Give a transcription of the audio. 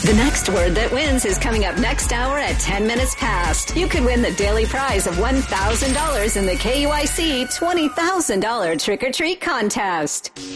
The next word that wins is coming up next hour at 10 minutes past. You could win the daily prize of $1,000 in the KUIC $20,000 trick-or-treat contest.